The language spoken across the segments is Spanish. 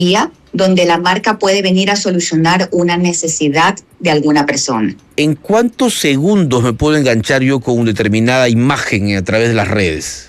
donde la marca puede venir a solucionar una necesidad de alguna persona. ¿En cuántos segundos me puedo enganchar yo con una determinada imagen a través de las redes?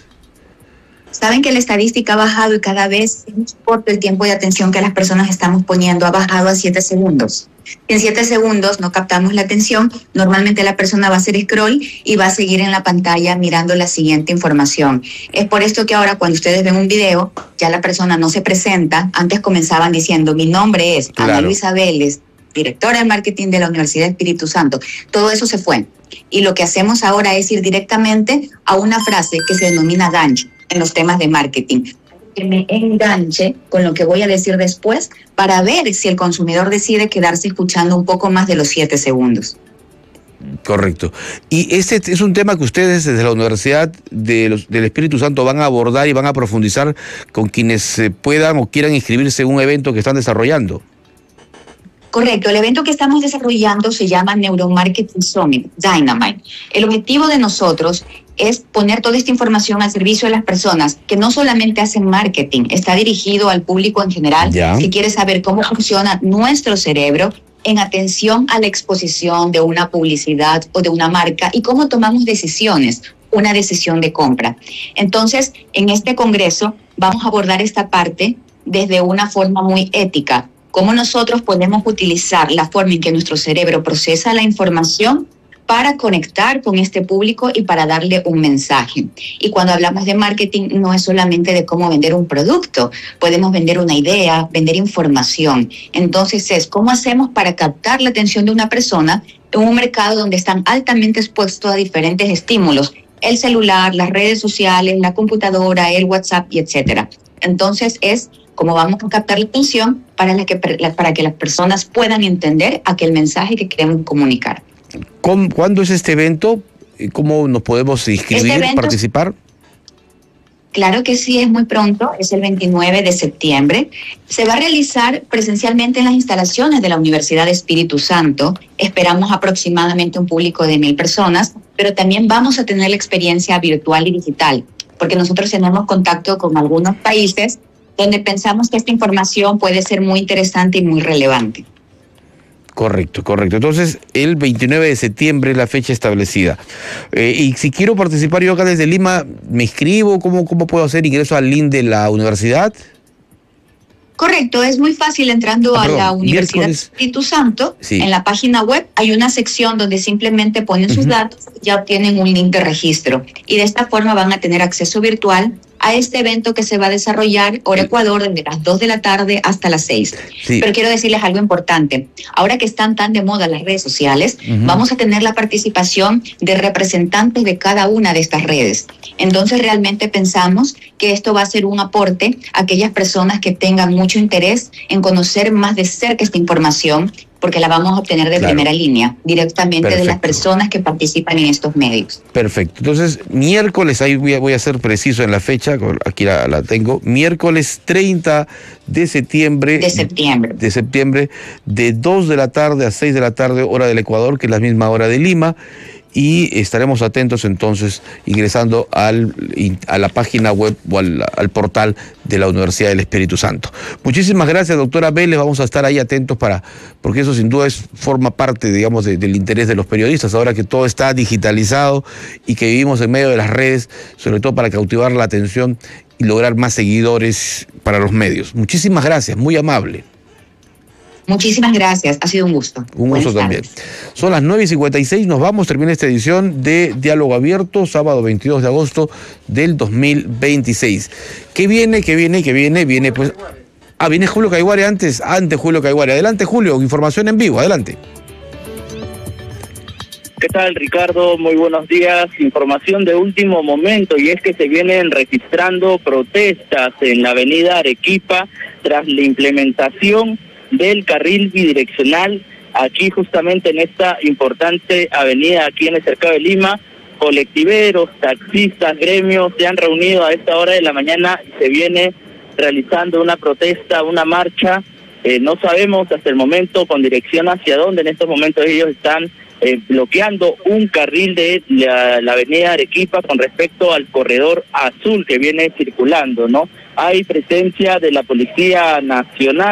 Saben que la estadística ha bajado y cada vez es más corto el tiempo de atención que las personas estamos poniendo, ha bajado a 7 segundos. En 7 segundos no captamos la atención, normalmente la persona va a hacer scroll y va a seguir en la pantalla mirando la siguiente información. Es por esto que ahora cuando ustedes ven un video, ya la persona no se presenta. Antes comenzaban diciendo, mi nombre es Ana Luisa Vélez, directora de marketing de la Universidad Espíritu Santo. Todo eso se fue. Y lo que hacemos ahora es ir directamente a una frase que se denomina gancho en los temas de marketing, que me enganche con lo que voy a decir después para ver si el consumidor decide quedarse escuchando un poco más de los 7 segundos. Correcto. Y este es un tema que ustedes desde la Universidad del Espíritu Santo van a abordar y van a profundizar con quienes puedan o quieran inscribirse en un evento que están desarrollando. Correcto, el evento que estamos desarrollando se llama Neuromarketing Summit Dynamite. El objetivo de nosotros es poner toda esta información al servicio de las personas que no solamente hacen marketing, está dirigido al público en general que quiere saber cómo funciona nuestro cerebro en atención a la exposición de una publicidad o de una marca y cómo tomamos decisiones, una decisión de compra. Entonces, en este congreso vamos a abordar esta parte desde una forma muy ética. Cómo nosotros podemos utilizar la forma en que nuestro cerebro procesa la información para conectar con este público y para darle un mensaje. Y cuando hablamos de marketing, no es solamente de cómo vender un producto, podemos vender una idea, vender información. Entonces es cómo hacemos para captar la atención de una persona en un mercado donde están altamente expuestos a diferentes estímulos, el celular, las redes sociales, la computadora, el WhatsApp y etcétera. Entonces es cómo vamos a captar la atención para que las personas puedan entender aquel mensaje que queremos comunicar. ¿Cuándo es este evento? ¿Cómo nos podemos inscribir, participar? Claro que sí, es muy pronto, es el 29 de septiembre. Se va a realizar presencialmente en las instalaciones de la Universidad de Espíritu Santo. Esperamos aproximadamente un público de 1,000 personas, pero también vamos a tener la experiencia virtual y digital, porque nosotros tenemos contacto con algunos países donde pensamos que esta información puede ser muy interesante y muy relevante. Correcto. Entonces, el 29 de septiembre es la fecha establecida. Y si quiero participar yo acá desde Lima, ¿me inscribo? ¿Cómo puedo hacer ingreso al link de la universidad? Correcto, es muy fácil entrando a la Universidad de Espíritu Santo. Sí. En la página web hay una sección donde simplemente ponen sus datos y ya obtienen un link de registro. Y de esta forma van a tener acceso virtual a este evento que se va a desarrollar hora Ecuador desde las 2 de la tarde hasta las 6. Sí. Pero quiero decirles algo importante. Ahora que están tan de moda las redes sociales, vamos a tener la participación de representantes de cada una de estas redes. Entonces realmente pensamos que esto va a ser un aporte a aquellas personas que tengan mucho interés en conocer más de cerca esta información, porque la vamos a obtener de primera línea, directamente de las personas que participan en estos medios. Perfecto. Entonces, miércoles, ahí voy a ser preciso en la fecha, aquí la tengo, miércoles 30 de septiembre. De septiembre, de 2 de la tarde a 6 de la tarde, hora del Ecuador, que es la misma hora de Lima. Y estaremos atentos entonces ingresando a la página web o al portal de la Universidad del Espíritu Santo. Muchísimas gracias, doctora Vélez. Vamos a estar ahí atentos porque eso sin duda forma parte, digamos, del interés de los periodistas, ahora que todo está digitalizado y que vivimos en medio de las redes, sobre todo para cautivar la atención y lograr más seguidores para los medios. Muchísimas gracias, muy amable. Muchísimas gracias, ha sido un gusto. Un gusto también. Son las 9:56, nos vamos, termina esta edición de Diálogo Abierto, sábado 22 de agosto del 2026. ¿Qué viene? Viene pues... viene Julio Caiguare antes Julio Caiguare. Adelante, Julio, información en vivo, adelante. ¿Qué tal, Ricardo? Muy buenos días. Información de último momento, y es que se vienen registrando protestas en la avenida Arequipa tras la implementación del carril bidireccional aquí justamente en esta importante avenida aquí en el cercado de Lima. Colectiveros, taxistas, gremios se han reunido a esta hora de la mañana y se viene realizando una protesta, una marcha. No sabemos hasta el momento con dirección hacia dónde. En estos momentos ellos están bloqueando un carril de la avenida Arequipa con respecto al corredor azul que viene circulando, ¿no? hay presencia de la Policía Nacional.